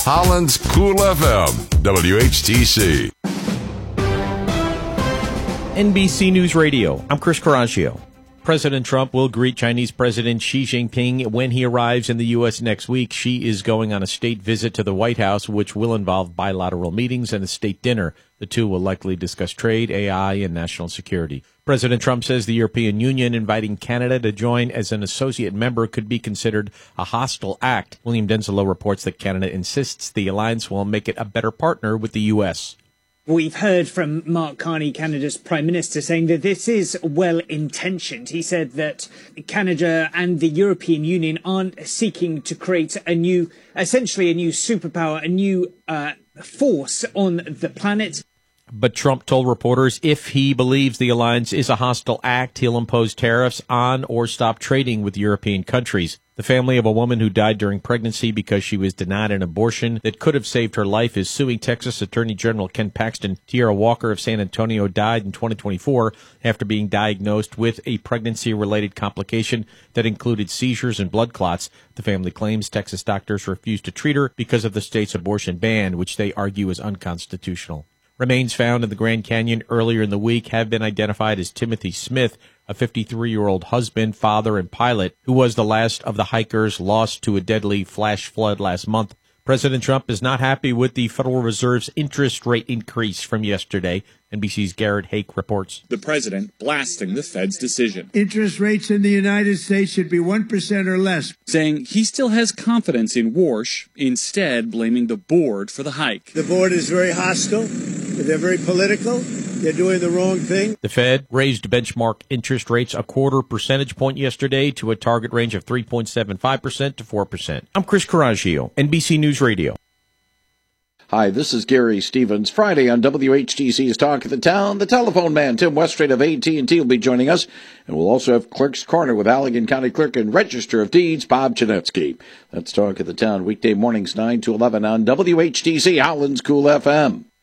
Holland's Cool FM, WHTC. NBC News Radio. I'm Chris Coraggio. President Trump will greet Chinese President Xi Jinping when he arrives in the U.S. next week. Xi is going on a state visit to the White House, which will involve bilateral meetings and a state dinner. The two will likely discuss trade, AI, and national security. President Trump says the European Union inviting Canada to join as an associate member could be considered a hostile act. William Denzelo reports that Canada insists the alliance will make it a better partner with the U.S. We've heard from Mark Carney, Canada's Prime Minister, saying that this is well-intentioned. He said that Canada and the European Union aren't seeking to create essentially a new superpower, a new force on the planet. But Trump told reporters if he believes the alliance is a hostile act, he'll impose tariffs on or stop trading with European countries. The family of a woman who died during pregnancy because she was denied an abortion that could have saved her life is suing Texas Attorney General Ken Paxton. Tierra Walker of San Antonio died in 2024 after being diagnosed with a pregnancy-related complication that included seizures and blood clots. The family claims Texas doctors refused to treat her because of the state's abortion ban, which they argue is unconstitutional. Remains found in the Grand Canyon earlier in the week have been identified as Timothy Smith, a 53-year-old husband, father, and pilot who was the last of the hikers lost to a deadly flash flood last month. President Trump is not happy with the Federal Reserve's interest rate increase from yesterday. NBC's Garrett Hake reports. The president blasting the Fed's decision. Interest rates in the United States should be 1% or less. Saying he still has confidence in Warsh, instead blaming the board for the hike. The board is very hostile. They're very political. They're doing the wrong thing. The Fed raised benchmark interest rates a quarter percentage point yesterday to a target range of 3.75% to 4%. I'm Chris Coraggio, NBC News Radio. Hi, this is Gary Stevens. Friday on WHTC's Talk of the Town, the telephone man, Tim Weststreet of AT&T, will be joining us. And we'll also have Clerk's Corner with Allegan County Clerk and Register of Deeds, Bob Janetsky. That's Talk of the Town, weekday mornings 9 to 11 on WHTC, Holland's Cool FM.